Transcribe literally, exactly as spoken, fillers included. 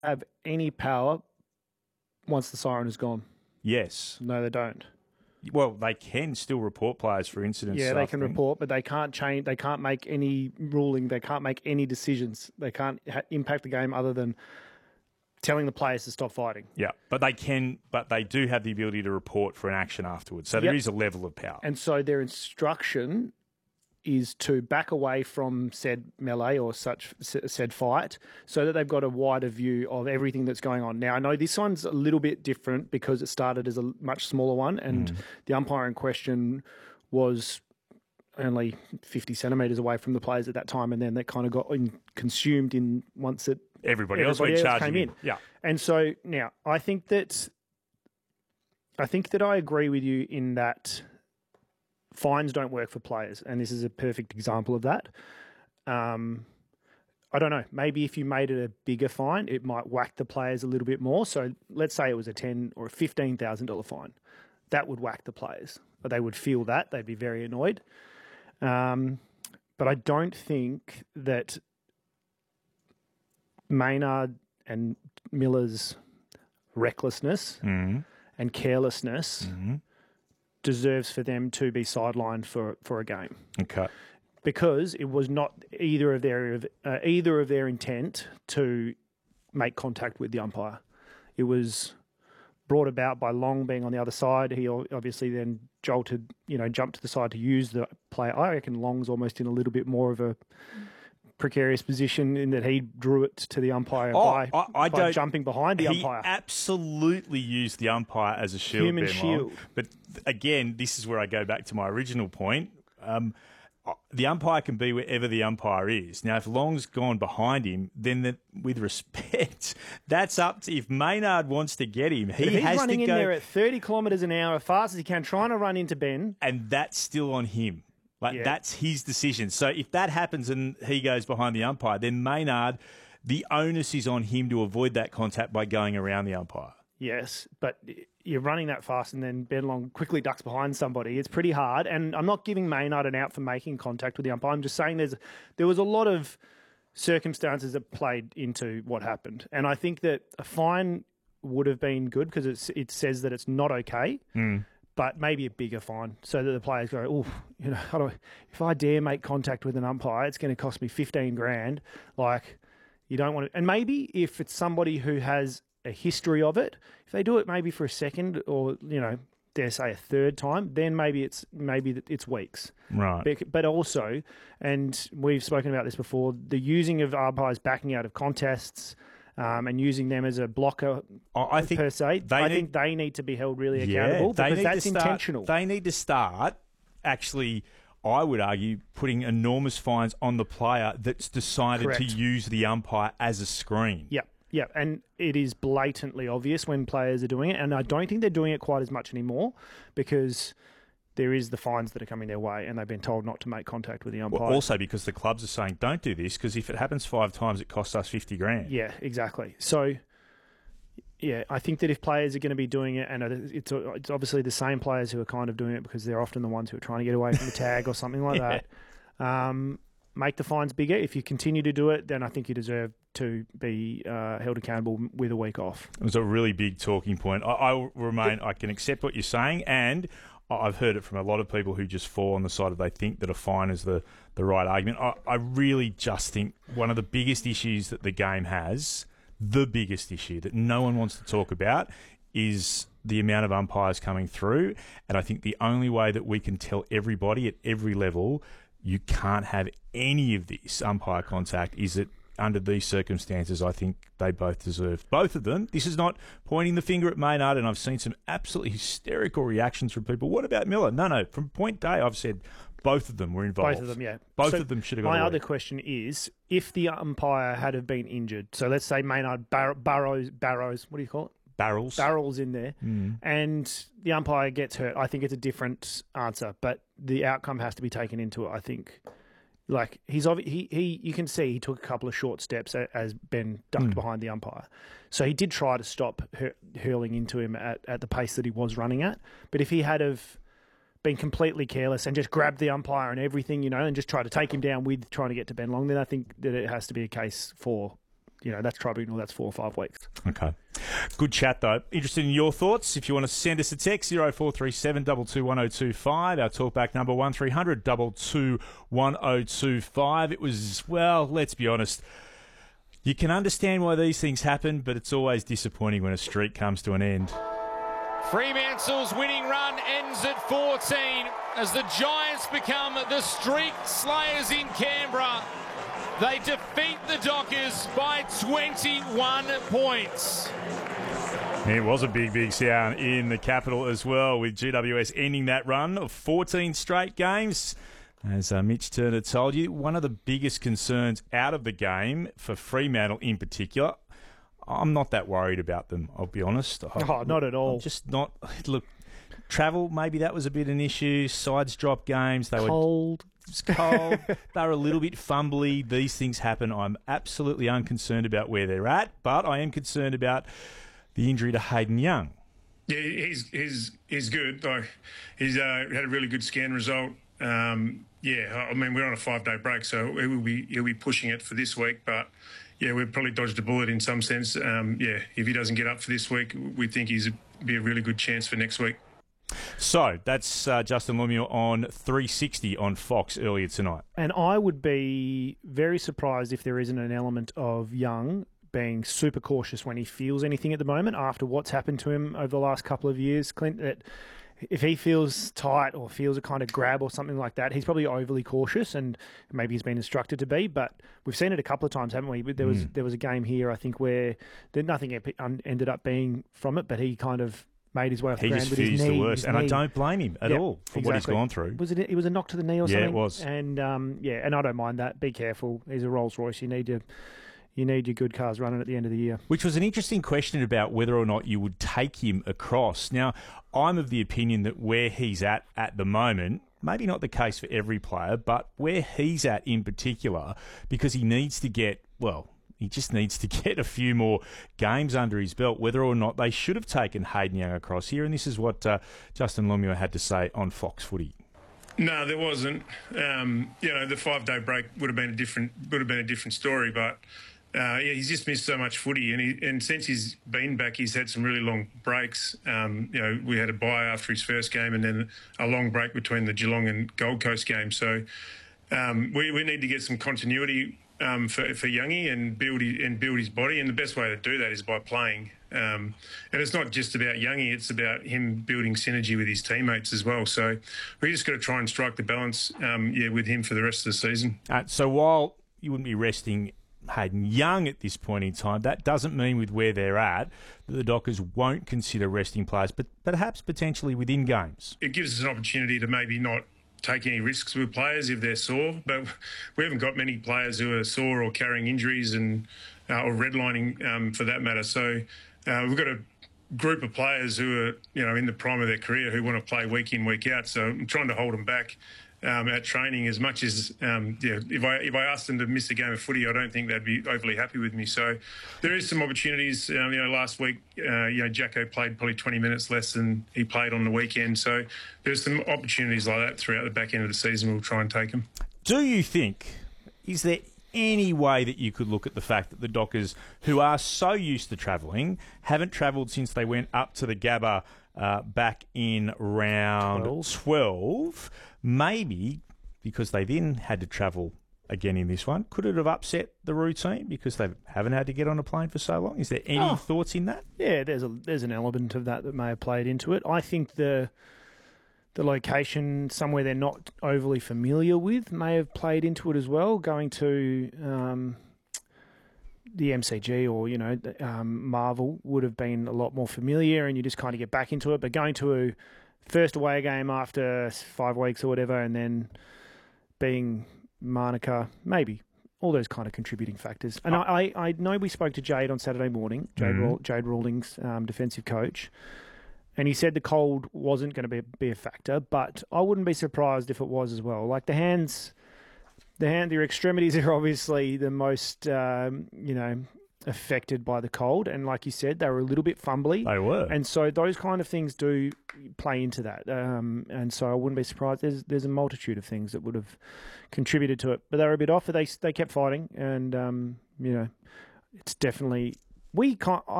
have any power once the siren is gone? Yes. No, they don't. Well, they can still report players for incidents. Yeah, they can report, but they can't change. They can't make any ruling. They can't make any decisions. They can't ha- impact the game other than telling the players to stop fighting. Yeah, but they can. But they do have the ability to report for an action afterwards. So there Yep. is a level of power. And so their instruction is to back away from said melee or such said fight so that they've got a wider view of everything that's going on. Now, I know this one's a little bit different because it started as a much smaller one and mm. the umpire in question was only fifty centimetres away from the players at that time, and then that kind of got in, consumed in once it everybody, everybody else, else came in. in. Yeah. And so now I think that I think that I agree with you in that fines don't work for players, and this is a perfect example of that. Um, I don't know. Maybe if you made it a bigger fine, it might whack the players a little bit more. So let's say it was a ten or a fifteen thousand dollar fine, that would whack the players. But they would feel that they'd be very annoyed. Um, but I don't think that Maynard and Miller's recklessness mm-hmm. and carelessness. Mm-hmm. deserves for them to be sidelined for, for a game. Okay. Because it was not either of their uh, either of their intent to make contact with the umpire. It was brought about by Long being on the other side. He obviously then jolted, you know, jumped to the side to use the player. I reckon Long's almost in a little bit more of a precarious position in that he drew it to the umpire oh, by, I, I by don't, jumping behind the he umpire. He absolutely used the umpire as a shield. Human Ben shield. Long. But again, this is where I go back to my original point. Um, the umpire can be wherever the umpire is. Now, if Long's gone behind him, then the, with respect, that's up to, if Maynard wants to get him, he if he's has running to in go, there at thirty kilometres an hour, as fast as he can, trying to run into Ben. And that's still on him. Like, yeah. That's his decision. So if that happens and he goes behind the umpire, then Maynard, the onus is on him to avoid that contact by going around the umpire. Yes, but you're running that fast and then Ben Long quickly ducks behind somebody. It's pretty hard. And I'm not giving Maynard an out for making contact with the umpire. I'm just saying there's there was a lot of circumstances that played into what happened. And I think that a fine would have been good because it's, it says that it's not okay. Mm. But maybe a bigger fine so that the players go, oh, you know, how do I, if I dare make contact with an umpire, it's going to cost me fifteen grand. Like, you don't want to. And maybe if it's somebody who has a history of it, if they do it maybe for a second or, you know, dare say a third time, then maybe it's maybe it's weeks. Right. But, but also, and we've spoken about this before, the using of umpires backing out of contests. Um, and using them as a blocker I think per se, they I need, think they need to be held really yeah, accountable they because need that's to start, intentional. They need to start, actually, I would argue, putting enormous fines on the player that's decided Correct. to use the umpire as a screen. Yep, yep. And it is blatantly obvious when players are doing it. And I don't think they're doing it quite as much anymore because there is the fines that are coming their way and they've been told not to make contact with the umpire. Well, also because the clubs are saying, don't do this because if it happens five times, it costs us fifty grand. Yeah, exactly. So, yeah, I think that if players are going to be doing it, and it's it's obviously the same players who are kind of doing it because they're often the ones who are trying to get away from the tag or something like yeah. that, um, make the fines bigger. If you continue to do it, then I think you deserve to be uh, held accountable with a week off. It was a really big talking point. I, I remain, I can accept what you're saying, and I've heard it from a lot of people who just fall on the side of they think that a fine is the, the right argument. I, I really just think one of the biggest issues that the game has, the biggest issue that no one wants to talk about, is the amount of umpires coming through. And I think the only way that we can tell everybody at every level you can't have any of this umpire contact is that under these circumstances, I think they both deserve. Both of them. This is not pointing the finger at Maynard, and I've seen some absolutely hysterical reactions from people. What about Miller? No, no. From point A, I've said both of them were involved. Both of them, yeah. Both so of them should have got My away. other question is, if the umpire had have been injured, so let's say Maynard Bar- Barrows, Barrows, what do you call it? Barrels. Barrels in there, mm. and the umpire gets hurt, I think it's a different answer, but the outcome has to be taken into it, I think. Like, he's obvi- he, he, you can see he took a couple of short steps as Ben ducked mm. behind the umpire. So he did try to stop hur- hurling into him at, at the pace that he was running at. But if he had have been completely careless and just grabbed the umpire and everything, you know, and just tried to take him down with trying to get to Ben Long, then I think that it has to be a case for you know, that's tribunal, that's four or five weeks. Okay. Good chat, though. Interested in your thoughts? If you want to send us a text, zero four three seven two two one zero two five. Our talkback number, one three hundred two two one zero two five. It was, well, let's be honest, you can understand why these things happen, but it's always disappointing when a streak comes to an end. Fremantle's winning run ends at fourteen as the Giants become the streak slayers in Canberra. They defeat the Dockers by twenty-one points. It was a big, big sound in the capital as well, with G W S ending that run of fourteen straight games. As uh, Mitch Turner told you, one of the biggest concerns out of the game for Fremantle in particular, I'm not that worried about them, I'll be honest. Oh, not at all. I'm just not. Look, travel, maybe that was a bit an issue. Sides drop games. They Cold. were it's cold. They're a little bit fumbly. These things happen. I'm absolutely unconcerned about where they're at, but I am concerned about the injury to Hayden Young. Yeah, he's he's he's good. Like, he's uh, had a really good scan result. Um, yeah, I mean, we're on a five-day break, so he will be he'll be pushing it for this week. But yeah, we've probably dodged a bullet in some sense. Um, yeah, if he doesn't get up for this week, we think he's a, be a really good chance for next week. So that's uh, Justin Lumia on three sixty on Fox earlier tonight. And I would be very surprised if there isn't an element of Young being super cautious when he feels anything at the moment after what's happened to him over the last couple of years, Clint, that if he feels tight or feels a kind of grab or something like that, he's probably overly cautious, and maybe he's been instructed to be. But we've seen it a couple of times, haven't we? There was mm. there was a game here, I think, where there, nothing ended up being from it, but he kind of made his way off the he ground just with his knee. the worst, and knee. I don't blame him at yep, all for exactly. what he's gone through. Was it? It was a knock to the knee or yeah, something. Yeah, it was. And um, yeah, and I don't mind that. Be careful. He's a Rolls Royce. You need to. You need your good cars running at the end of the year. Which was an interesting question about whether or not you would take him across. Now, I'm of the opinion that where he's at at the moment, maybe not the case for every player, but where he's at in particular, because he needs to get, well, he just needs to get a few more games under his belt, whether or not they should have taken Hayden Young across here. And this is what uh, Justin Lumia had to say on Fox Footy. No, there wasn't. Um, you know, the five-day break would have been a different would have been a different story, but Uh, yeah, he's just missed so much footy, and he, and since he's been back, he's had some really long breaks. Um, you know, we had a bye after his first game, and then a long break between the Geelong and Gold Coast games. So um, we, we need to get some continuity um, for for Youngie and build his, and build his body, and the best way to do that is by playing. Um, and it's not just about Youngie; it's about him building synergy with his teammates as well. So we just got to try and strike the balance, um, yeah, with him for the rest of the season. Uh, so while you wouldn't be resting Hayden Young at this point in time, that doesn't mean with where they're at that the Dockers won't consider resting players, but perhaps potentially within games. It gives us an opportunity to maybe not take any risks with players if they're sore, but we haven't got many players who are sore or carrying injuries and uh, or redlining um, for that matter. So uh, we've got a group of players who are, you know, in the prime of their career who want to play week in, week out. So I'm trying to hold them back Um, at training as much as um, yeah. If I if I asked them to miss a game of footy, I don't think they'd be overly happy with me. So there is some opportunities. Um, you know, last week, uh, you know, Jacko played probably twenty minutes less than he played on the weekend. So there's some opportunities like that throughout the back end of the season. We'll try and take them. Do you think? Is there any way that you could look at the fact that the Dockers, who are so used to travelling, haven't travelled since they went up to the Gabba uh, back in round twelve. twelve? Maybe because they then had to travel again in this one, could it have upset the routine because they haven't had to get on a plane for so long? Is there any oh, thoughts in that? Yeah, there's a there's an element of that that may have played into it. I think the the location somewhere they're not overly familiar with may have played into it as well. Going to um, the M C G or you know um, Marvel would have been a lot more familiar, and you just kind of get back into it. But going to a first away game after five weeks or whatever, and then being Manuka, maybe. All those kind of contributing factors. And oh. I, I know we spoke to Jade on Saturday morning, Jade, mm-hmm. Ra- Jade Rawlings, um, defensive coach, and he said the cold wasn't going to be, be a factor, but I wouldn't be surprised if it was as well. Like the hands, the hand, their extremities are obviously the most, um, you know, affected by the cold, and like you said, they were a little bit fumbly. They were, and so those kind of things do play into that. Um, and so I wouldn't be surprised. There's there's a multitude of things that would have contributed to it, but they were a bit off. But they they kept fighting, and um, you know, it's definitely we can't.